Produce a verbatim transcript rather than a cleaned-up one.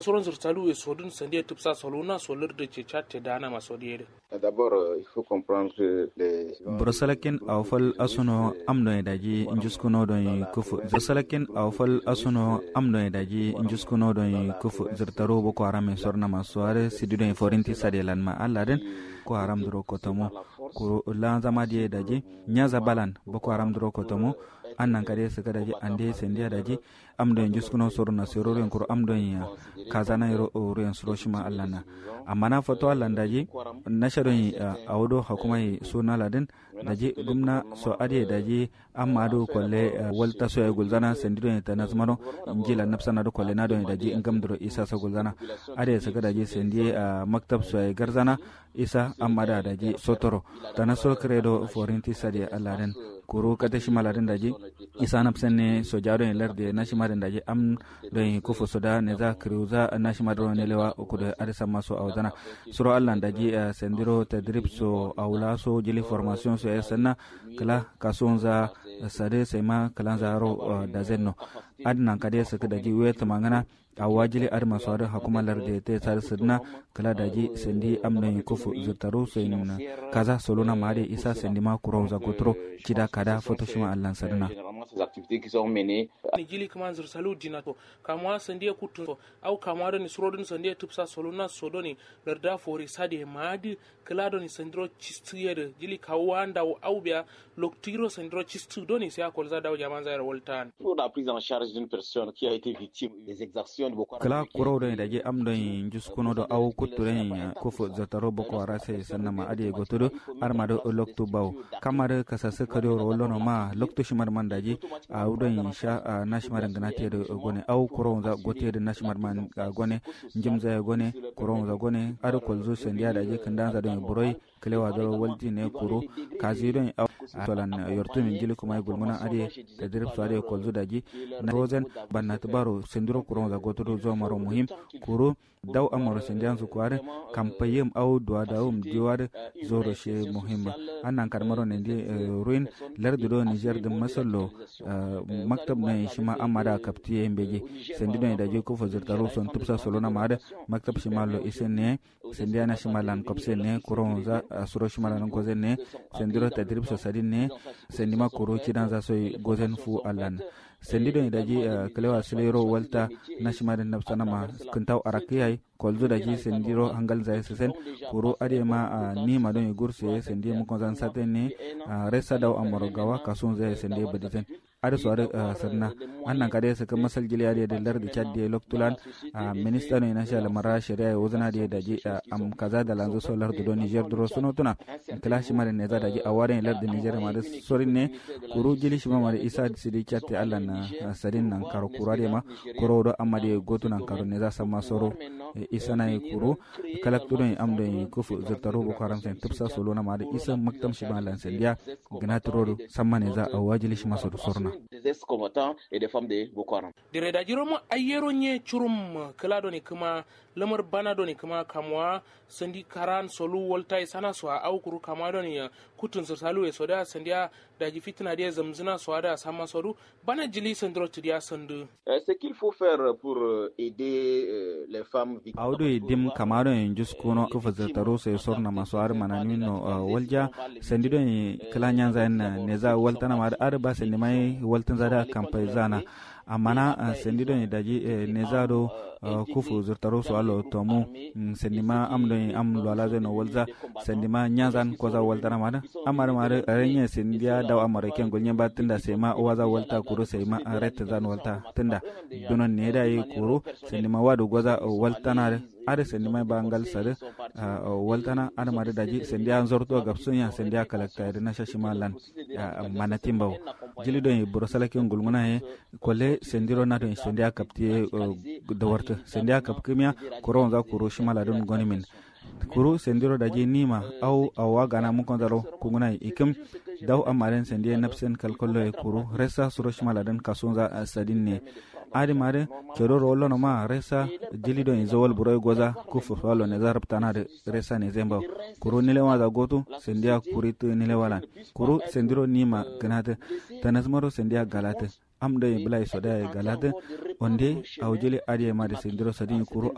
suron zurtalu e sodun sandiya tupsa soluna solir de cecate dana masodiere. D'abord, il faut comprendre que les Brosalakin awfal asuno amno daji injuskuno don kufu Brosalakin awfal asuno amno daji injuskuno don kufu zurtaro boko haram sorna masware sidido forinti sadelan ma alladen ko haram duro kotomo ko lanza madie daji nyaza balan boko haram duro kotomo annan kade suka daji ande sendia daji amdo injuskuno sorna sororen ko amdo ya kazana yoro oren soroshima allana amana foto allandaji nashadon awdo hukumai suna ladin daji gumna so ade daji amado kolle walta so e gulzana sendido ta nazmano injila nafsana do kolle nado daji ingamdro isa sa gulzana ade saka daji sendi maktab so e garzana isa amada daji sotoro tanaso credo forinti sadi aladen kuru kata shimaladen daji isa nafsane so jado en larde nashimaden daji am do kufu soda neza kriuza nashimado ne lewa okudo ade sama so awdana suro allan daji sendiro tadrib so awla so jili formation so esana kala kasonza sade sema kala zaro dazenno adnan kade saka daji weta mangana awajili arma so ada hukuma larde te sar sidna kala daji sendi amna kufu zurtaro so inna kaza solona mari isa sendi ma kuronza gotro kida kada photoshima allan sadna ces activités qui sont menées ni jili kama zursalu dinato kamwa sandiya kutu au kamwa do ni surodun sandiya tupsa solona sodoni larda fori sade madi kala do ni sandro chistiyede jili kawanda au bia loktiro sandro chistu do ni sia kolza daw jaman zaira voltan pour la prise en charge d'une personne qui a été victime des exactions de Boko Haram. Kala kuro do daji amdo juskuno do au kuture kufu zataro Boko Haram sai sanama ade gotodo armado loktu baw kamar kasase kado rolono ma loktu shimar mandaji a udon sha nashimar ganate do gone au kuro za gote de nashimar man gone njimza gone kuro za gone ado kolzo sendia daji kandanza do buroi kelewa do walti ne kuro kazidon tolan yortu min jili kuma gulmuna ade tadrib so ade kolzo daji na rozen banat baro sendiro kuro za gotodo zo maro muhim kuro daw amaro sendian su kware kampayem au do daum diwar zoro she muhimma annan karmaro ne ndi ruin lardu do Niger de masallo maktab ne shima amada kapti embeji sendido da je ko fazirtaro son tupsa solona mada maktab shimalo isenne sendiana shimalan kopse ne kuron za suro shimalan gozen ne sendiro tadrib so sadin ne sendima kuro kidan za soy gozen fu allan sendido daji kalewa silero walta nashimaden nafsana ma kuntaw arakiyai kolzo daji sendiro hangal zai sen kuro ade ma ni ma don gurse sendi mu konzan satene resa daw amoro gawa kasun zai sendi badizen ade so ade sanna annan kade saka masal jili ade da lardi chadde loktulan minister ne national mara sharia wazana de daji am kaza da lanzo so lardi do Niger dro suno tuna klashi mare ne za daji aware lardi Niger ma da sorin ne kuro jili shi ma isa sidi chatte Allah na sadin nan karo kurade ma kuro do amade gotu nan karo ne za sama soro isana kuro kalaktudo amdo kufu zurtaro Boko Haram sen tupsa solona ma da isa maktam shi ba lan sendia gnatro samane za awajili shi maso sorna des ex-combattants et des femmes de Boko Haram. Dire da jiromo ayero nye churum kala doni kuma lamar bana doni kuma kamwa sandi karan solu volta sana so au kuru kama doni kutun salu e soda sandia da ji fitna dia zamzina so ada sama sodu bana jili sandro tidia sandu. Ce qu'il faut faire pour aider les femmes victimes. Audo dim kamaro en juskuno ko fazataro se sorna maswar manani no walja sandido kala nyanza neza waltana ma arba sandimai waltan zada kampaizana amana sendido ni daji nezado kufu zurtaro so alo tomu sendima amdo am lwalaze no walza sendima nyanzan koza waltana mada amar mare renye sendia daw amare ken golnya batinda sema waza walta kuro sema arete zan walta tinda donon ne dai kuro sendima wadu goza waltana are sendima bangal sare waltana ana mare daji sendia zorto gapsunya sendia kalakta na shashimalan manatimbaw jilido e borosala ken golnguna he kolle sendiro nato sendia kapti dawarta sendia kapkimia koron za kuro shimala don gonimin kuro sendiro daji nima au awa gana mun konzaro kunguna ikim daw amaren sendia napsen kalkollo e kuro resa suro shimala don kasonza sadin ne adi mare kero rollo no ma resa jilido e zawal buroy goza kufu falo ne zarabtana de resa ne zemba kuro nile waza gotu sendia kuritu nile wala kuro sendiro nima ganate tanasmaro sendia galate amde bilay soda galate onde awjeli adi ma de sendiro sadin kuro